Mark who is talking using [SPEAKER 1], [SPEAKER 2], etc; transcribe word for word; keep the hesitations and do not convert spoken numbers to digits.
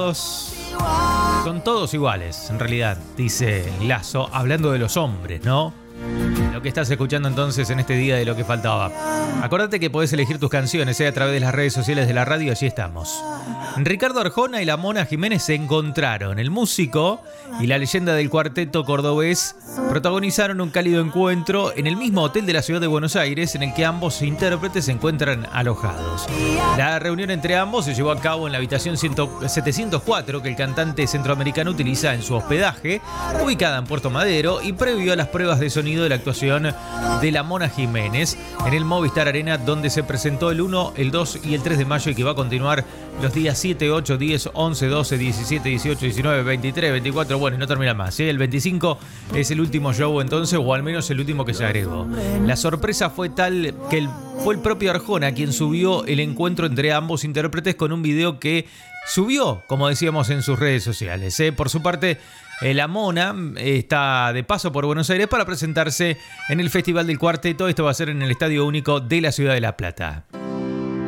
[SPEAKER 1] todos... Son todos iguales, en realidad, dice Lazo, hablando de los hombres, ¿no? Lo que estás escuchando entonces en este día de Lo que faltaba. Acordate que podés elegir tus canciones ¿eh? a través de las redes sociales de la radio, allí estamos. Ricardo Arjona y la Mona Jiménez se encontraron. El músico y la leyenda del cuarteto cordobés protagonizaron un cálido encuentro en el mismo hotel de la ciudad de Buenos Aires, en el que ambos intérpretes se encuentran alojados. La reunión entre ambos se llevó a cabo en la habitación setecientos cuatro que el cantante centroamericano utiliza en su hospedaje, ubicada en Puerto Madero, y previo a las pruebas de sonido de la actuación de la Mona Jiménez en el Movistar Arena, donde se presentó el uno, el dos y el tres de mayo y que va a continuar los días siete, ocho, diez, once, doce, diecisiete, dieciocho, diecinueve, veintitrés, veinticuatro, bueno, y no termina más. ¿eh? El veinticinco es el último show entonces, o al menos el último que se agregó. La sorpresa fue tal que el, fue el propio Arjona quien subió el encuentro entre ambos intérpretes con un video que subió, como decíamos, en sus redes sociales. ¿eh? Por su parte, la Mona está de paso por Buenos Aires para presentarse en el Festival del Cuarteto. Esto va a ser en el Estadio Único de la Ciudad de La Plata.